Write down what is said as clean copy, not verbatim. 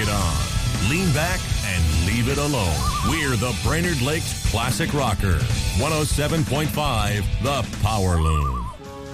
it on. Lean back and leave it alone. We're the Brainerd Lakes Classic Rocker. 107.5 The Power Loom.